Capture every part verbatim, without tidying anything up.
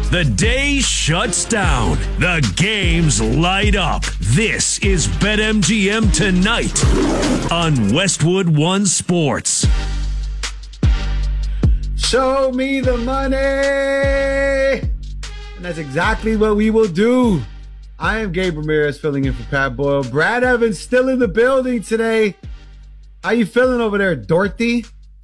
The day shuts down. The games light up. This is BetMGM Tonight on Westwood One Sports. Show me the money. And that's exactly what we will do. I am Gabe Ramirez filling in for Pat Boyle. Brad Evans still in the building today. How you feeling over there, Dorothy?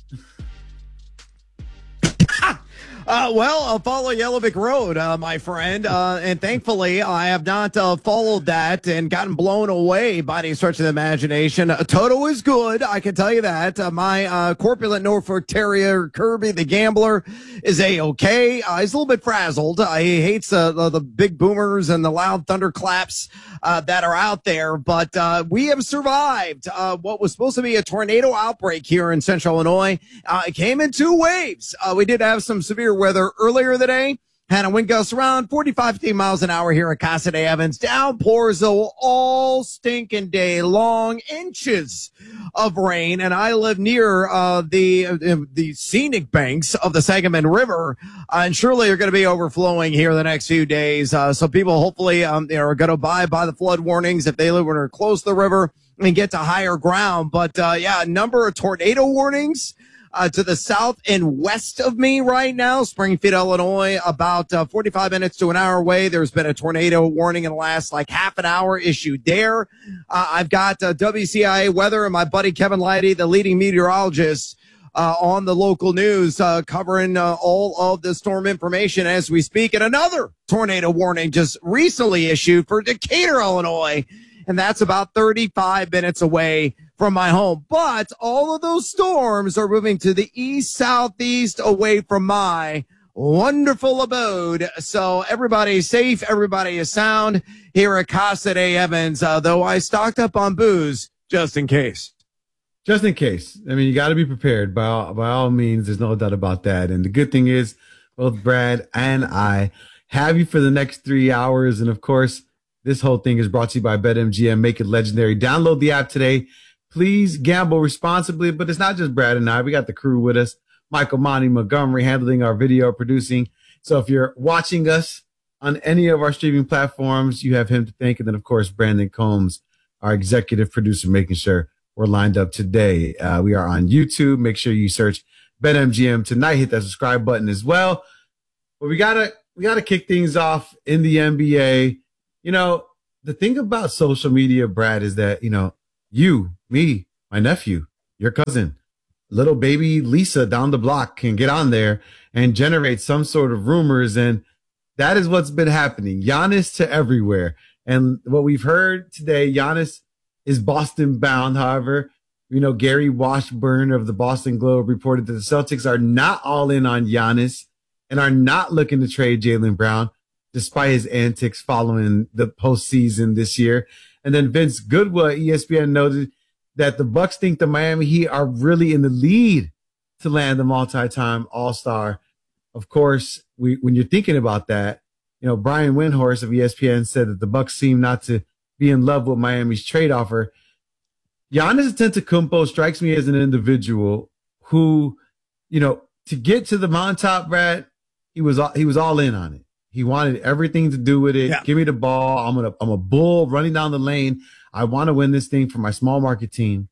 Uh, well, I'll follow Yellowvick Road, uh, my friend, uh, and thankfully I have not uh, followed that and gotten blown away by any stretch of the imagination. Uh, Toto is good, I can tell you that. Uh, my uh, corpulent Norfolk Terrier, Kirby the Gambler, is A-okay. Uh, he's a little bit frazzled. Uh, he hates uh, the, the big boomers and the loud thunderclaps uh, that are out there, but uh, we have survived uh, what was supposed to be a tornado outbreak here in central Illinois. Uh, it came in two waves. Uh, we did have some severe weather earlier today. Had a wind gust around forty-five, fifty miles an hour here at Casa de Evans. Downpours though all stinking day long, inches of rain. And I live near uh, the uh, the scenic banks of the Sangamon River, uh, and surely are going to be overflowing here the next few days. Uh, so people hopefully um, you know, are going to abide by the flood warnings if they live or close to the river and get to higher ground. But uh, yeah, a number of tornado warnings Uh, to the south and west of me right now, Springfield, Illinois, about uh, forty-five minutes to an hour away. There's been a tornado warning in the last like half an hour issued there. Uh, I've got uh, W C I A weather and my buddy Kevin Lighty, the leading meteorologist, uh, on the local news, uh, covering uh, all of the storm information as we speak. And another tornado warning just recently issued for Decatur, Illinois, and that's about thirty-five minutes away from my home. But all of those storms are moving to the east, southeast, away from my wonderful abode. So everybody is safe. Everybody is sound here at Casa de Evans, uh, though I stocked up on booze just in case. Just in case. I mean, you got to be prepared by all, by all means. There's no doubt about that. And the good thing is both Brad and I have you for the next three hours. And of course, this whole thing is brought to you by BetMGM. Make it legendary. Download the app today. Please gamble responsibly, but it's not just Brad and I. We got the crew with us. Michael Monty Montgomery handling our video producing. So if you're watching us on any of our streaming platforms, you have him to thank. And then, of course, Brandon Combs, our executive producer, making sure we're lined up today. Uh, we are on YouTube. Make sure you search BetMGM Tonight. Hit that subscribe button as well. But we gotta we gotta kick things off in the N B A. You know, the thing about social media, Brad, is that, you know, you, me, my nephew, your cousin, little baby Lisa down the block can get on there and generate some sort of rumors. And that is what's been happening. Giannis to everywhere. And what we've heard today, Giannis is Boston bound. However, you know, Gary Washburn of the Boston Globe reported that the Celtics are not all in on Giannis and are not looking to trade Jaylen Brown, despite his antics following the postseason this year. And then Vince Goodwill, E S P N, noted that the Bucks think the Miami Heat are really in the lead to land the multi-time All-Star. Of course, we, when you're thinking about that, you know, Brian Windhorst of E S P N said that the Bucks seem not to be in love with Miami's trade offer. Giannis Antetokounmpo strikes me as an individual who, you know, to get to the mountaintop, Brad, he was all, he was all in on it. He wanted everything to do with it. Yeah. Give me the ball. I'm gonna, I'm a bull running down the lane. I want to win this thing for my small market team.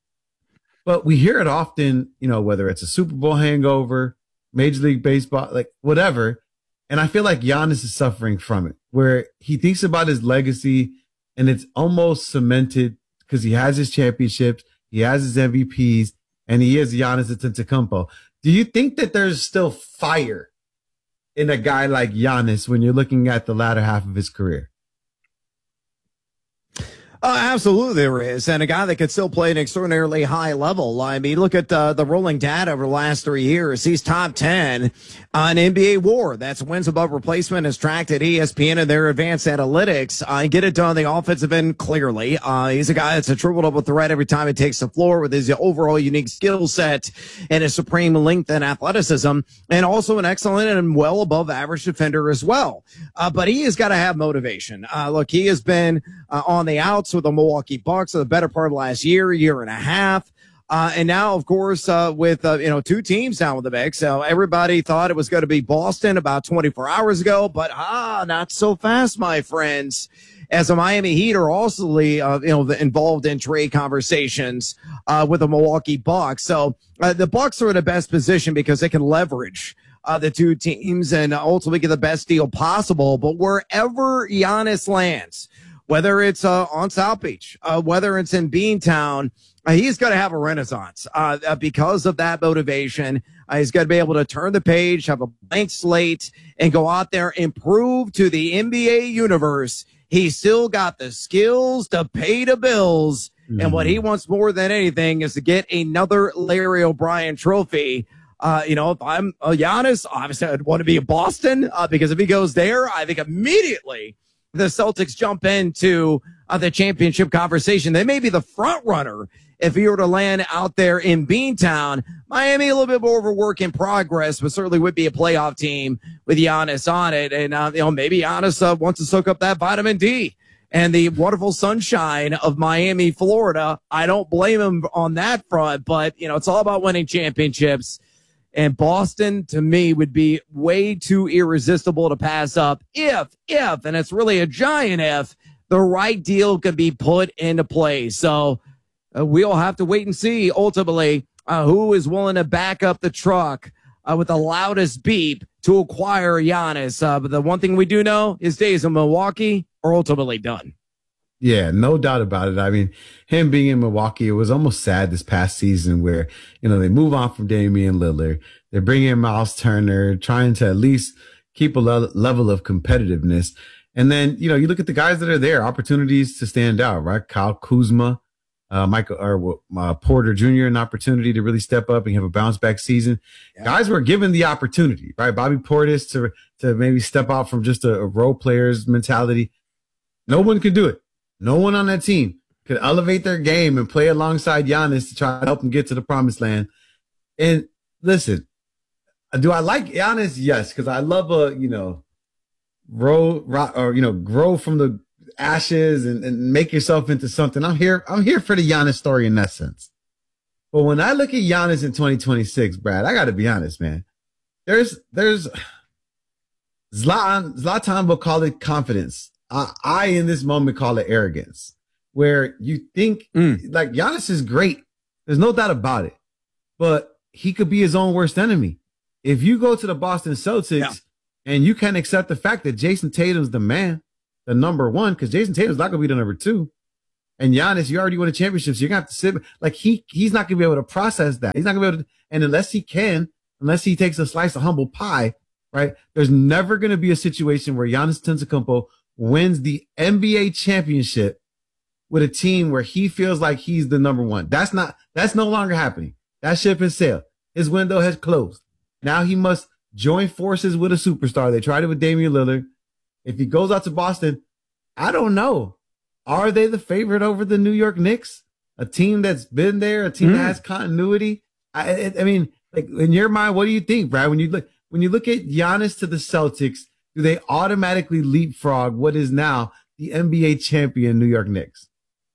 But we hear it often, you know, whether it's a Super Bowl hangover, Major League Baseball, like whatever. And I feel like Giannis is suffering from it, where he thinks about his legacy and it's almost cemented because he has his championships, he has his M V Ps, and he is Giannis Antetokounmpo. Do you think that there's still fire in a guy like Giannis when you're looking at the latter half of his career? Uh, absolutely there is. And a guy that could still play an extraordinarily high level. I mean, look at uh, the rolling data over the last three years. He's top ten on N B A WAR. That's wins above replacement is tracked at E S P N and their advanced analytics. I uh, get it done on the offensive end clearly. Uh, he's a guy that's a triple double threat every time he takes the floor with his overall unique skill set and his supreme length and athleticism, and also an excellent and well above average defender as well. Uh, but he has got to have motivation. Uh, look, he has been uh, on the outs with the Milwaukee Bucks for the better part of last year, year and a half. Uh, and now, of course, uh, with, uh, you know, two teams down with the mix. So everybody thought it was going to be Boston about twenty-four hours ago, but ah, not so fast, my friends. As the Miami Heat are also, uh, you know, involved in trade conversations, uh, with the Milwaukee Bucks. So, uh, the Bucks are in the best position because they can leverage, uh, the two teams and ultimately get the best deal possible. But wherever Giannis lands, whether it's, uh, on South Beach, uh, whether it's in Beantown, Uh, he's going to have a renaissance uh, uh, because of that motivation. Uh, he's going to be able to turn the page, have a blank slate, and go out there and prove to the N B A universe he's still got the skills to pay the bills. Mm-hmm. And what he wants more than anything is to get another Larry O'Brien trophy. Uh, you know, if I'm a Giannis, obviously I'd want to be in Boston uh, because if he goes there, I think immediately the Celtics jump into uh, the championship conversation. They may be the front runner if he were to land out there in Beantown. Miami, a little bit more of a work in progress, but certainly would be a playoff team with Giannis on it. And, uh, you know, maybe Giannis uh, wants to soak up that vitamin D and the wonderful sunshine of Miami, Florida. I don't blame him on that front, but, you know, it's all about winning championships. And Boston, to me, would be way too irresistible to pass up if, if, and it's really a giant if, the right deal could be put into place. So, Uh, we'll have to wait and see ultimately uh, who is willing to back up the truck uh, with the loudest beep to acquire Giannis. Uh, but the one thing we do know, his days in Milwaukee are ultimately done. Yeah, no doubt about it. I mean, him being in Milwaukee, it was almost sad this past season where, you know, they move on from Damian Lillard. They're bringing in Miles Turner, trying to at least keep a le- level of competitiveness. And then, you know, you look at the guys that are there, opportunities to stand out, right? Kyle Kuzma. Uh, Michael or uh, Porter Junior an opportunity to really step up and have a bounce back season. Yeah. Guys were given the opportunity, right? Bobby Portis to to maybe step out from just a, a role player's mentality. No one could do it. No one on that team could elevate their game and play alongside Giannis to try to help him get to the promised land. And listen, do I like Giannis? Yes, because I love a you know, grow or you know, grow from the ashes and, and make yourself into something. I'm here. I'm here for the Giannis story in that sense. But when I look at Giannis in twenty twenty-six, Brad, I got to be honest, man. There's, there's Zlatan, Zlatan will call it confidence. I, I, in this moment, call it arrogance, where you think mm. like Giannis is great. There's no doubt about it, but he could be his own worst enemy. If you go to the Boston Celtics yeah. and you can't accept the fact that Jason Tatum's the man, the number one, because Jason Tatum's not going to be the number two. And Giannis, you already won a championship, so you're going to have to sit. Like, he he's not going to be able to process that. He's not going to be able to, and unless he can, unless he takes a slice of humble pie, right, there's never going to be a situation where Giannis Antetokounmpo wins the N B A championship with a team where he feels like he's the number one. That's not, that's no longer happening. That ship has sailed. His window has closed. Now he must join forces with a superstar. They tried it with Damian Lillard. If he goes out to Boston, I don't know. Are they the favorite over the New York Knicks? A team that's been there, a team mm. that has continuity. I, I mean, like in your mind, what do you think, Brad? When you look, when you look at Giannis to the Celtics, do they automatically leapfrog what is now the N B A champion New York Knicks?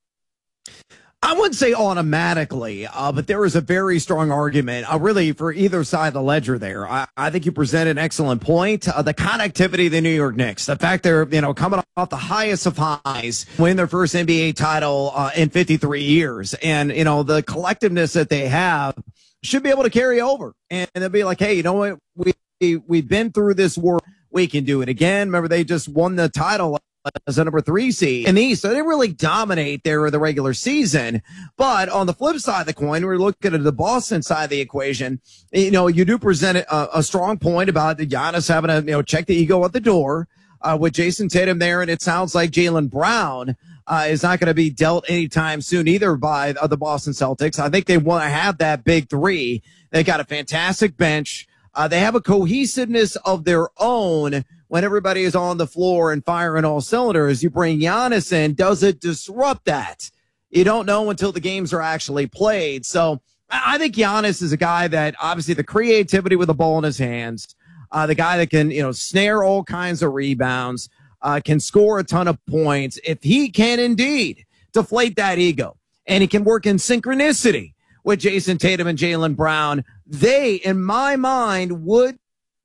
I wouldn't say automatically, uh, but there is a very strong argument, uh, really, for either side of the ledger there. I, I think you present an excellent point. Uh, the connectivity of the New York Knicks, the fact they're, you know, coming off the highest of highs, win their first N B A title uh, in fifty-three years. And, you know, the collectiveness that they have should be able to carry over. And, and they'll be like, hey, you know what? We, we've been through this war. We can do it again. Remember, they just won the title as a number three seed in the East. So they didn't really dominate their the regular season. But on the flip side of the coin, we're looking at the Boston side of the equation. You know, you do present a, a strong point about the Giannis having to, you know, check the ego at the door uh, with Jason Tatum there. And it sounds like Jaylen Brown uh, is not going to be dealt anytime soon either by uh, the Boston Celtics. I think they want to have that big three. They got a fantastic bench. Uh, they have a cohesiveness of their own. When everybody is on the floor and firing all cylinders, you bring Giannis in. Does it disrupt that? You don't know until the games are actually played. So I think Giannis is a guy that obviously the creativity with the ball in his hands, uh, the guy that can, you know, snare all kinds of rebounds, uh, can score a ton of points. If he can indeed deflate that ego and he can work in synchronicity with Jason Tatum and Jaylen Brown, they, in my mind, would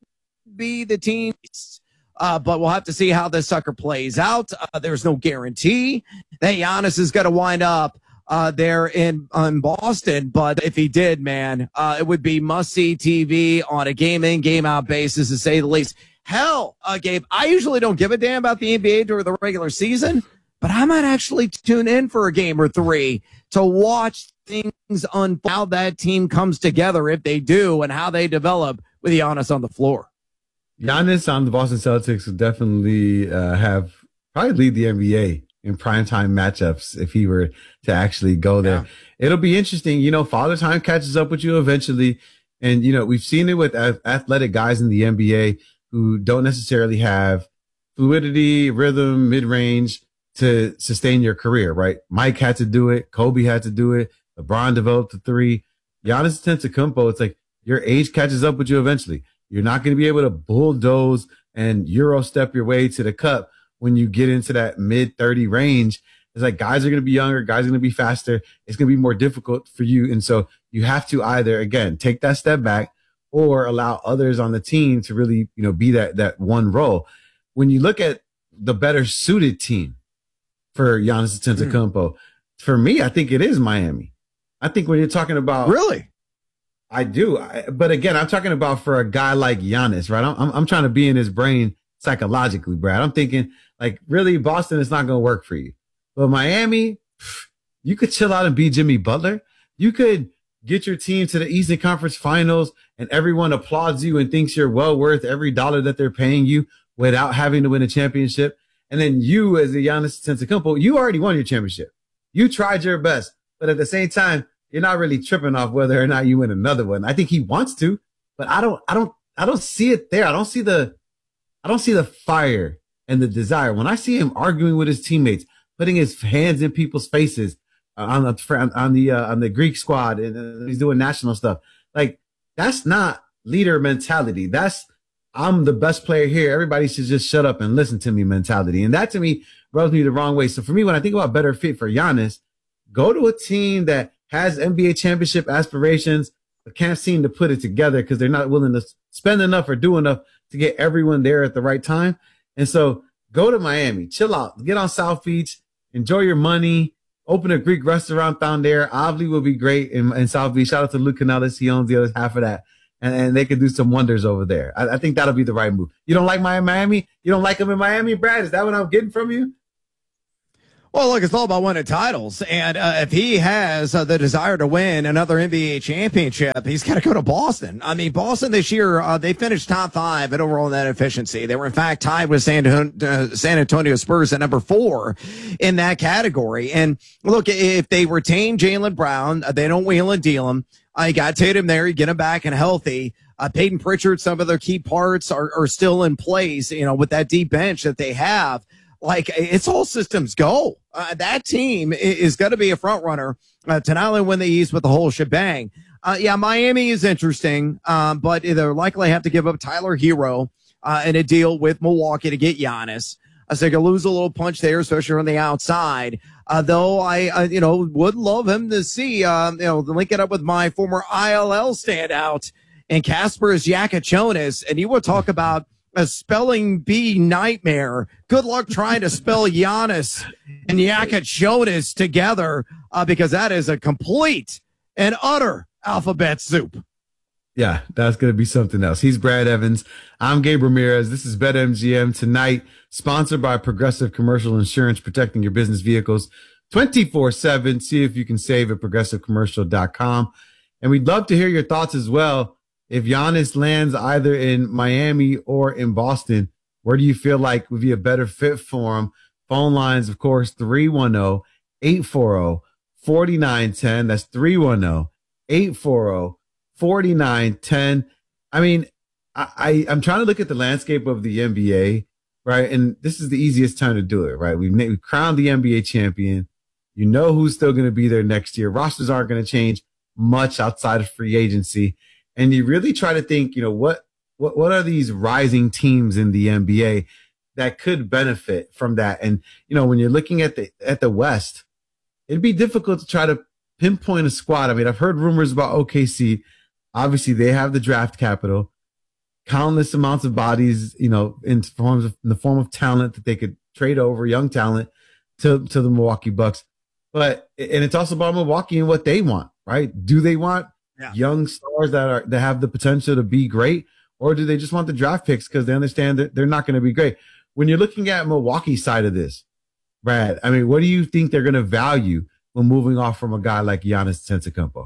be the team. Uh, but we'll have to see how this sucker plays out. Uh, there's no guarantee that Giannis is going to wind up uh, there in, in Boston. But if he did, man, uh, it would be must-see T V on a game-in, game-out basis, to say the least. Hell, uh, Gabe, I usually don't give a damn about the N B A during the regular season, but I might actually tune in for a game or three to watch things unfold, how that team comes together, if they do, and how they develop with Giannis on the floor. Giannis on the Boston Celtics will definitely uh, have probably lead the N B A in primetime matchups if he were to actually go there. Yeah. It'll be interesting. You know, Father Time catches up with you eventually. And, you know, we've seen it with athletic guys in the N B A who don't necessarily have fluidity, rhythm, mid-range to sustain your career, right? Mike had to do it. Kobe had to do it. LeBron developed the three. Giannis Antetokounmpo, it's like your age catches up with you eventually. You're not going to be able to bulldoze and Euro step your way to the cup when you get into that mid thirty range. It's like guys are going to be younger, guys are going to be faster. It's going to be more difficult for you. And so you have to either, again, take that step back or allow others on the team to really, you know, be that, that one role. When you look at the better suited team for Giannis Antetokounmpo, mm. for me, I think it is Miami. I think when you're talking about really, I do. I, but again, I'm talking about for a guy like Giannis, right? I'm, I'm, I'm trying to be in his brain psychologically, Brad. I'm thinking like, really, Boston is not going to work for you. But Miami, you could chill out and be Jimmy Butler. You could get your team to the Eastern Conference Finals and everyone applauds you and thinks you're well worth every dollar that they're paying you without having to win a championship. And then you, as a Giannis Antetokounmpo, you already won your championship. You tried your best, but at the same time, you're not really tripping off whether or not you win another one. I think he wants to, but I don't, I don't, I don't see it there. I don't see the, I don't see the fire and the desire. When I see him arguing with his teammates, putting his hands in people's faces uh, on the, on the, uh, on the Greek squad, and uh, he's doing national stuff. Like, that's not leader mentality. That's, I'm the best player here. Everybody should just shut up and listen to me mentality. And that to me rubs me the wrong way. So for me, when I think about better fit for Giannis, go to a team that has N B A championship aspirations, but can't seem to put it together because they're not willing to spend enough or do enough to get everyone there at the right time. And so go to Miami, chill out, get on South Beach, enjoy your money, open a Greek restaurant down there. Obviously will be great in, in South Beach. Shout out to Luke Canellis. He owns the other half of that. And, and they could do some wonders over there. I, I think that'll be the right move. You don't like Miami? You don't like them in Miami, Brad? Is that what I'm getting from you? Well, look, it's all about winning titles. And uh, if he has uh, the desire to win another N B A championship, he's got to go to Boston. I mean, Boston this year, uh, they finished top five in overall net efficiency. They were, in fact, tied with San, uh, San Antonio Spurs at number four in that category. And look, if they retain Jaylen Brown, uh, they don't wheel and deal him. I uh, got Tatum there. You get him back and healthy. Uh, Peyton Pritchard, some of their key parts are, are still in place, you know, with that deep bench that they have. Like, it's all systems go. Uh, that team is going to be a front runner uh, to not only win the East, but the whole shebang. Uh, yeah, Miami is interesting, um, but they'll likely have to give up Tyler Hero uh, in a deal with Milwaukee to get Giannis. Uh, so they could lose a little punch there, especially on the outside. Uh, though I, uh, you know, would love him to see, uh, you know, link it up with my former I L L standout and Kasparas Giacochonis, and you will talk about a spelling bee nightmare. Good luck trying to spell Giannis and Giacochonis together, uh, because that is a complete and utter alphabet soup. Yeah, that's going to be something else. He's Brad Evans. I'm Gabe Ramirez. This is BetMGM Tonight, sponsored by Progressive Commercial Insurance, protecting your business vehicles twenty-four seven. See if you can save at progressive commercial dot com. And we'd love to hear your thoughts as well. If Giannis lands either in Miami or in Boston, where do you feel like would be a better fit for him? Phone lines, of course, three one zero, eight four zero, four nine one zero. That's three one zero, eight four zero, four nine one zero. I mean, I, I, I'm trying to look at the landscape of the N B A, right? And this is the easiest time to do it, right? We've, we've crowned the N B A champion. You know who's still going to be there next year. Rosters aren't going to change much outside of free agency. And you really try to think, you know, what, what, what are these rising teams in the N B A that could benefit from that? And, you know, when you're looking at the, at the West, it'd be difficult to try to pinpoint a squad. I mean, I've heard rumors about O K C. Obviously, they have the draft capital, countless amounts of bodies, you know, in forms of in the form of talent that they could trade over, young talent to to the Milwaukee Bucks. But and it's also about Milwaukee and what they want, right? Do they want yeah. young stars that are that have the potential to be great, or do they just want the draft picks because they understand that they're not going to be great? When you're looking at Milwaukee's side of this, Brad, I mean, what do you think they're going to value when moving off from a guy like Giannis Antetokounmpo?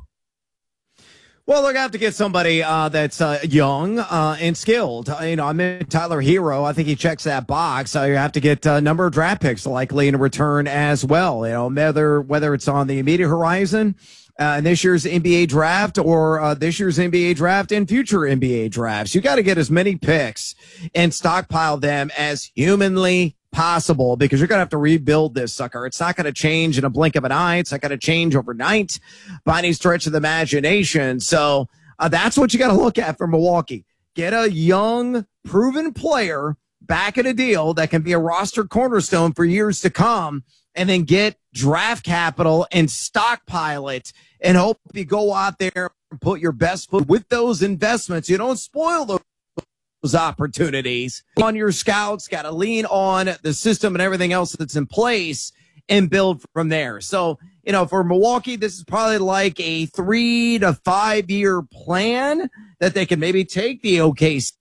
Well, they're going to have to get somebody uh, that's uh, young uh, and skilled. Uh, you know, I mean, Tyler Hero, I think he checks that box. Uh, you have to get a number of draft picks likely in return as well. You know, whether, whether it's on the immediate horizon uh, in this year's N B A draft or uh, this year's N B A draft and future N B A drafts. You got to get as many picks and stockpile them as humanly possible because you're going to have to rebuild this sucker. It's not going to change in a blink of an eye. It's not going to change overnight by any stretch of the imagination. So uh, that's what you got to look at for Milwaukee. Get a young, proven player back in a deal that can be a roster cornerstone for years to come, and then get draft capital and stockpile it and hope you go out there and put your best foot with those investments. You don't spoil those opportunities on your scouts, got to lean on the system and everything else that's in place and build from there. So, you know, for Milwaukee, this is probably like a three to five year plan that they can maybe take the O K C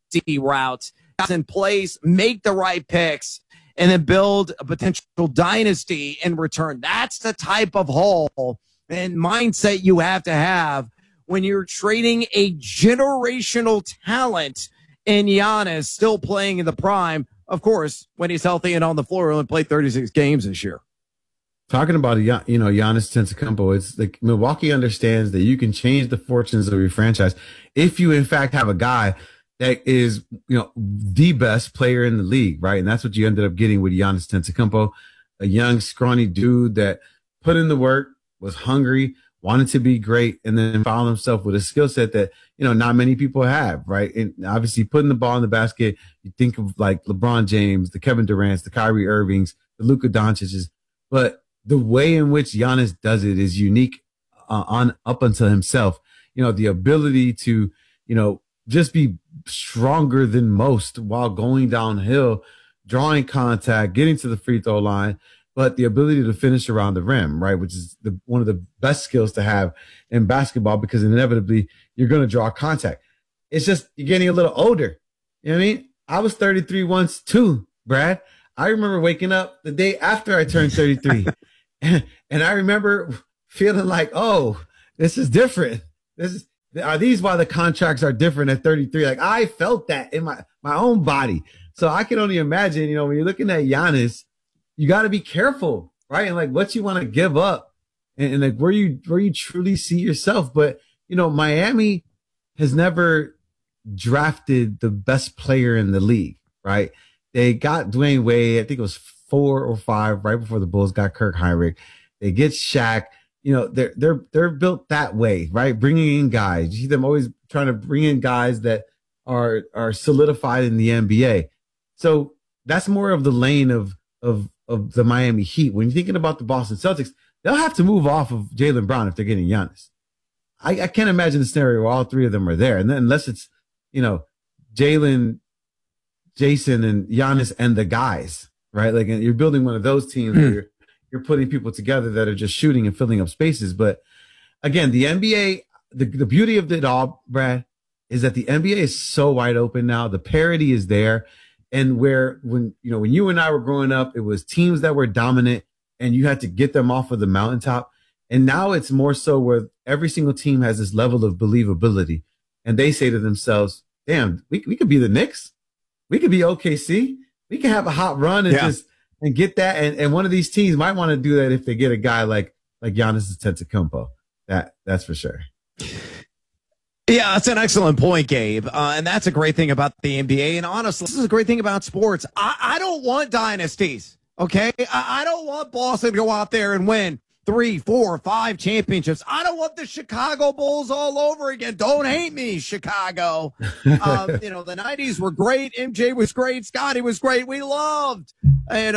route in place, make the right picks, and then build a potential dynasty in return. That's the type of haul and mindset you have to have when you're trading a generational talent in Giannis still playing in the prime, of course, when he's healthy and on the floor. He only played thirty-six games this year. Talking about, you know, Giannis Antetokounmpo, it's like Milwaukee understands that you can change the fortunes of your franchise if you, in fact, have a guy that is, you know, the best player in the league, right? And that's what you ended up getting with Giannis Antetokounmpo, a young, scrawny dude that put in the work, was hungry, wanted to be great, and then found himself with a skill set that, you know, not many people have, right? And obviously putting the ball in the basket, you think of like LeBron James, the Kevin Durant's, the Kyrie Irvings, the Luka Doncic's, but the way in which Giannis does it is unique uh, on up unto himself. You know, the ability to, you know, just be stronger than most while going downhill, drawing contact, getting to the free throw line, but the ability to finish around the rim, right? Which is the, one of the best skills to have in basketball because inevitably you're going to draw contact. It's just you're getting a little older. You know what I mean? I was thirty-three once too, Brad. I remember waking up the day after I turned thirty-three and, and I remember feeling like, oh, this is different. This is, are these why the contracts are different at thirty-three? Like I felt that in my, my own body. So I can only imagine, you know, when you're looking at Giannis, you got to be careful, right? And like what you want to give up and, and like where you, where you truly see yourself. But, you know, Miami has never drafted the best player in the league, right? They got Dwayne Wade. I think it was four or five right before the Bulls got Kirk Hinrich. They get Shaq. You know, they're, they're, they're built that way, right? Bringing in guys. You see them always trying to bring in guys that are, are solidified in the N B A. So that's more of the lane of, of, of the Miami Heat. When you're thinking about the Boston Celtics, they'll have to move off of Jaylen Brown if they're getting Giannis. I, I can't imagine a scenario where all three of them are there. And then unless it's, you know, Jaylen, Jason, and Giannis and the guys, right? Like you're building one of those teams where you're, you're putting people together that are just shooting and filling up spaces. But again, the N B A, the, the beauty of it all, Brad, is that the N B A is so wide open now. The parity is there. And where when, you know, when you and I were growing up, it was teams that were dominant and you had to get them off of the mountaintop. And now it's more so where every single team has this level of believability. And they say to themselves, damn, we, we could be the Knicks. We could be O K C. We can have a hot run and yeah. just, and get that. And, and one of these teams might want to do that if they get a guy like, like Giannis Antetokounmpo. That, that's for sure. Yeah, that's an excellent point, Gabe. Uh, and that's a great thing about the N B A. And honestly, this is a great thing about sports. I, I don't want dynasties, okay? I, I don't want Boston to go out there and win three, four, five championships. I don't want the Chicago Bulls all over again. Don't hate me, Chicago. um, you know, the nineties were great. M J was great. Scotty was great. We loved, you know,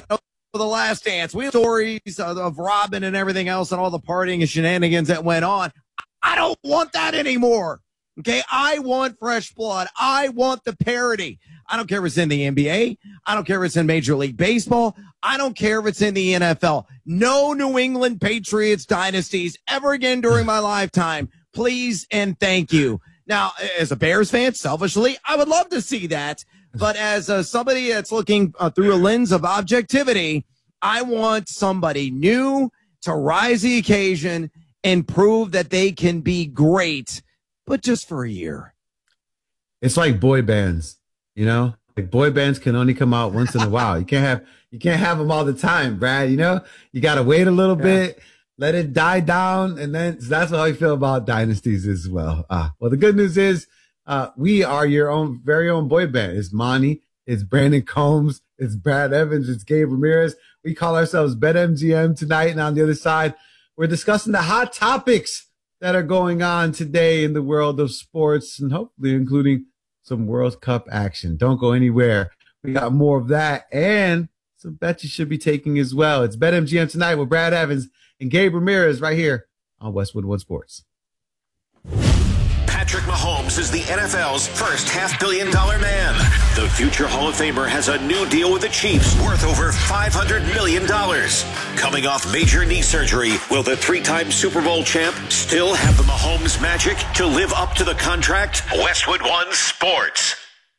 The Last Dance. We have stories of, of Robin and everything else and all the partying and shenanigans that went on. I don't want that anymore. Okay, I want fresh blood. I want the parody. I don't care if it's in the N B A. I don't care if it's in Major League Baseball. I don't care if it's in the N F L. No New England Patriots dynasties ever again during my lifetime. Please and thank you. Now, as a Bears fan, selfishly, I would love to see that. But as uh, somebody that's looking uh, through a lens of objectivity, I want somebody new to rise the occasion and prove that they can be great, but just for a year. It's like boy bands, you know, like boy bands can only come out once in a while. You can't have, you can't have them all the time, Brad. You know, you got to wait a little yeah. bit, let it die down. And then so that's how I feel about dynasties as well. Uh, well, the good news is uh, we are your own very own boy band. It's Monty, it's Brandon Combs, it's Brad Evans, it's Gabe Ramirez. We call ourselves BetMGM tonight. And on the other side, we're discussing the hot topics that are going on today in the world of sports and hopefully including some World Cup action. Don't go anywhere. We got more of that and some bets you should be taking as well. It's BetMGM tonight with Brad Evans and Gabe Ramirez right here on Westwood One Sports. Patrick Mahomes is the N F L's first half-billion dollar man. The future Hall of Famer has a new deal with the Chiefs worth over five hundred million dollars. Coming off major knee surgery, will the three-time Super Bowl champ still have the Mahomes magic to live up to the contract? Westwood One Sports.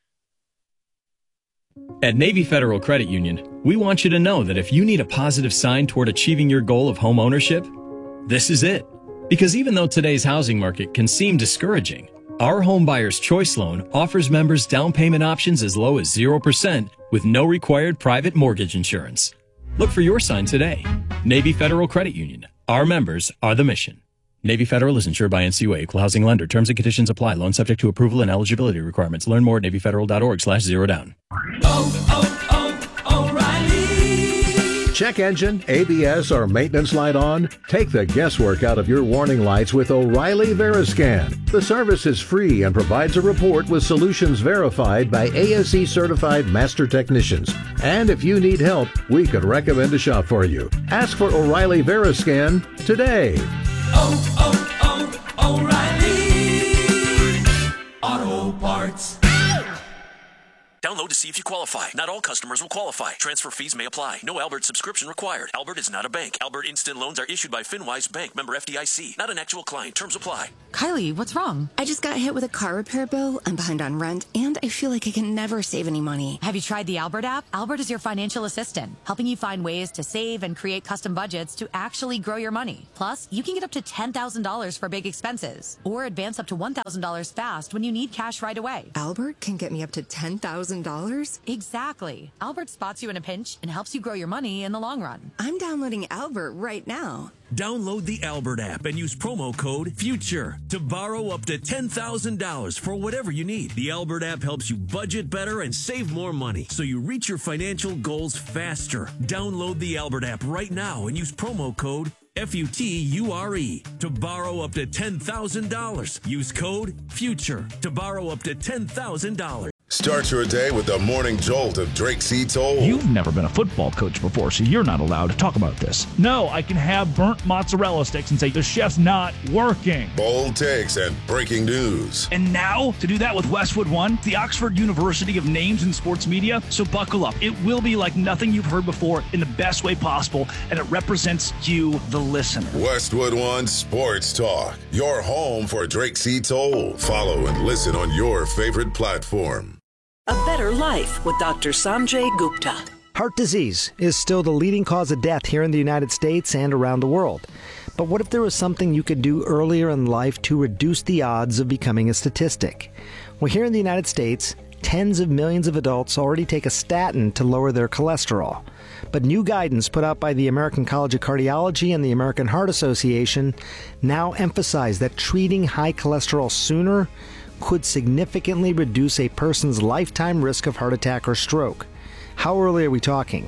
At Navy Federal Credit Union, we want you to know that if you need a positive sign toward achieving your goal of home ownership, this is it. Because even though today's housing market can seem discouraging, our Home Buyer's Choice Loan offers members down payment options as low as zero percent with no required private mortgage insurance. Look for your sign today. Navy Federal Credit Union. Our members are the mission. Navy Federal is insured by N C U A, equal housing lender. Terms and conditions apply. Loan subject to approval and eligibility requirements. Learn more at NavyFederal.org slash zero down. Oh, oh, oh, O'Reilly. Check engine, A B S, or maintenance light on? Take the guesswork out of your warning lights with O'Reilly Veriscan. The service is free and provides a report with solutions verified by A S E certified master technicians. And if you need help, we could recommend a shop for you. Ask for O'Reilly Veriscan today. Oh, oh, oh, O'Reilly Auto Parts. Download to see if you qualify. Not all customers will qualify. Transfer fees may apply. No Albert subscription required. Albert is not a bank. Albert Instant Loans are issued by FinWise Bank, member F D I C. Not an actual client. Terms apply. Kylie, what's wrong? I just got hit with a car repair bill. I'm behind on rent, and I feel like I can never save any money. Have you tried the Albert app? Albert is your financial assistant, helping you find ways to save and create custom budgets to actually grow your money. Plus, you can get up to ten thousand dollars for big expenses, or advance up to one thousand dollars fast when you need cash right away. Albert can get me up to ten thousand dollars? Exactly. Albert spots you in a pinch and helps you grow your money in the long run. I'm downloading Albert right now. Download the Albert app and use promo code FUTURE to borrow up to ten thousand dollars for whatever you need. The Albert app helps you budget better and save more money so you reach your financial goals faster. Download the Albert app right now and use promo code F U T U R E to borrow up to ten thousand dollars. Use code FUTURE to borrow up to ten thousand dollars. Start your day with the morning jolt of Drake C. Toll. You've never been a football coach before, so you're not allowed to talk about this. No, I can have burnt mozzarella sticks and say the chef's not working. Bold takes and breaking news. And now, to do that with Westwood One, the Oxford University of Names in Sports Media. So buckle up. It will be like nothing you've heard before in the best way possible, and it represents you, the listener. Westwood One Sports Talk, your home for Drake C. Toll. Follow and listen on your favorite platform. A better life with Doctor Sanjay Gupta. Heart disease is still the leading cause of death here in the United States and around the world. But what if there was something you could do earlier in life to reduce the odds of becoming a statistic? Well, here in the United States, tens of millions of adults already take a statin to lower their cholesterol. But new guidance put out by the American College of Cardiology and the American Heart Association now emphasize that treating high cholesterol sooner could significantly reduce a person's lifetime risk of heart attack or stroke. How early are we talking?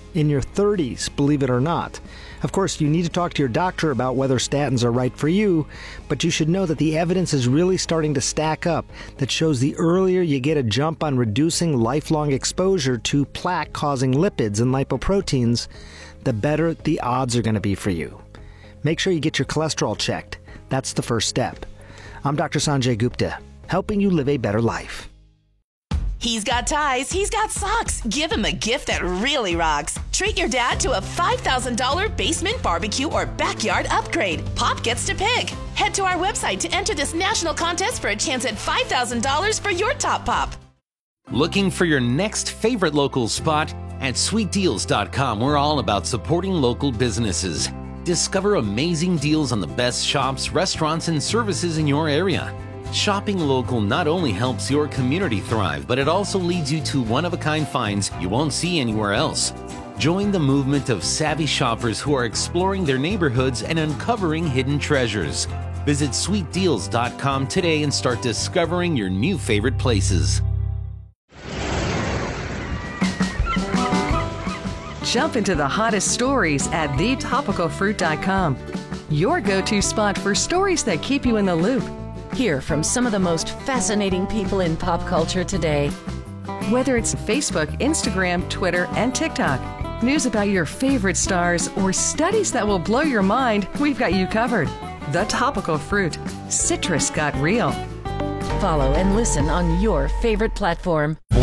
in your thirties, believe it or not. Of course, you need to talk to your doctor about whether statins are right for you, but you should know that the evidence is really starting to stack up that shows the earlier you get a jump on reducing lifelong exposure to plaque-causing lipids and lipoproteins, the better the odds are going to be for you. Make sure you get your cholesterol checked. That's the first step. I'm Doctor Sanjay Gupta, helping you live a better life. He's got ties, he's got socks. Give him a gift that really rocks. Treat your dad to a five thousand dollars basement, barbecue, or backyard upgrade. Pop gets to pick. Head to our website to enter this national contest for a chance at five thousand dollars for your top pop. Looking for your next favorite local spot? At sweet deals dot com, we're all about supporting local businesses. Discover amazing deals on the best shops, restaurants, and services in your area. Shopping local not only helps your community thrive, but it also leads you to one-of-a-kind finds you won't see anywhere else. Join the movement of savvy shoppers who are exploring their neighborhoods and uncovering hidden treasures. Visit sweet deals dot com today and start discovering your new favorite places. Jump into the hottest stories at the topical fruit dot com. Your go-to spot for stories that keep you in the loop. Hear from some of the most fascinating people in pop culture today. Whether it's Facebook, Instagram, Twitter, and TikTok, news about your favorite stars, or studies that will blow your mind, we've got you covered. The Topical Fruit. Citrus got real. Follow and listen on your favorite platform.